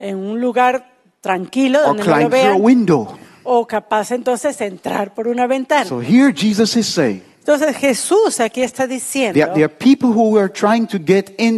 en un lugar tranquilo or donde no lo climb through a vean, window. o capaz entonces entrar por una ventana. So here Jesus is saying, Entonces Jesús aquí está diciendo there are people who are trying to get into